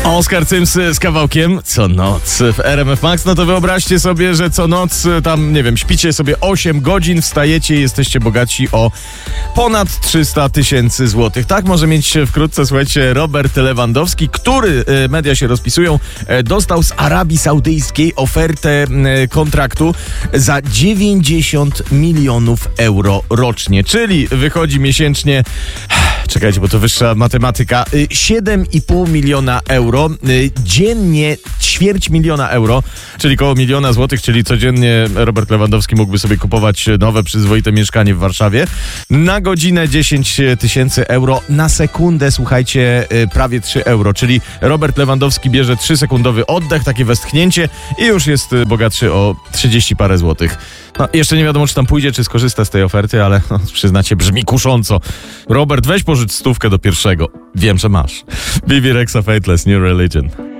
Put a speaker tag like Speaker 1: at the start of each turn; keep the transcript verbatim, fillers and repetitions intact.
Speaker 1: Oskar Cyms z kawałkiem Co noc w R M F Max. No to wyobraźcie sobie, że co noc tam, nie wiem, śpicie sobie osiem godzin, wstajecie i jesteście bogaci o ponad trzysta tysięcy złotych. Tak może mieć wkrótce, słuchajcie, Robert Lewandowski, który, media się rozpisują, dostał z Arabii Saudyjskiej ofertę kontraktu za dziewięćdziesiąt milionów euro rocznie, czyli wychodzi miesięcznie... Czekajcie, bo to wyższa matematyka. siedem i pół miliona euro. Dziennie ćwierć miliona euro, czyli koło miliona złotych, czyli codziennie Robert Lewandowski mógłby sobie kupować nowe, przyzwoite mieszkanie w Warszawie. Na godzinę dziesięć tysięcy euro. Na sekundę, słuchajcie, prawie trzy euro, czyli Robert Lewandowski bierze trzysekundowy oddech, takie westchnięcie i już jest bogatszy o trzydzieści parę złotych. No, jeszcze nie wiadomo, czy tam pójdzie, czy skorzysta z tej oferty, ale no, przyznacie, brzmi kusząco. Robert, weź pożycz stówkę do pierwszego. Wiem, że masz. Bebe Rexha, Faithless, New Religion.